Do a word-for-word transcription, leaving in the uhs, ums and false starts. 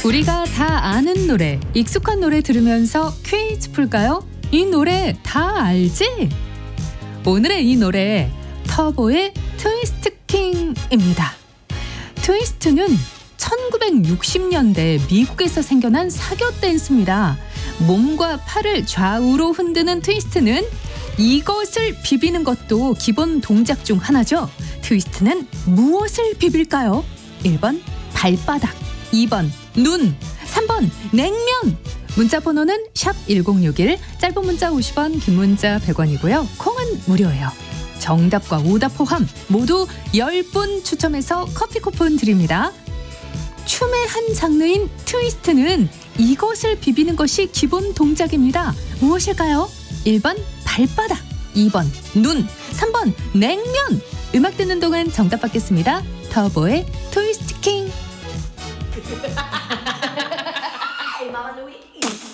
우리가 다 아는 노래, 익숙한 노래 들으면서 퀴즈 풀까요? 이 노래 다 알지? 오늘의 이 노래 터보의 트위스트 킹입니다. 트위스트는 천구백육십 년대 미국에서 생겨난 사교 댄스입니다. 몸과 팔을 좌우로 흔드는 트위스트는 이것을 비비는 것도 기본 동작 중 하나죠. 트위스트는 무엇을 비빌까요? 일 번 발바닥, 이 번 눈, 삼 번 냉면. 문자 번호는 샵 일공육일, 짧은 문자 오십 원, 긴 문자 백 원이고요. 콩은 무료예요. 정답과 오답 포함 모두 십 분 추첨해서 커피 쿠폰 드립니다. 춤의 한 장르인 트위스트는 이것을 비비는 것이 기본 동작입니다. 무엇일까요? 일 번 발바닥, 이 번 눈, 삼 번 냉면. 음악 듣는 동안 정답 받겠습니다. 터보의 트위스트 킹. Mama Louie.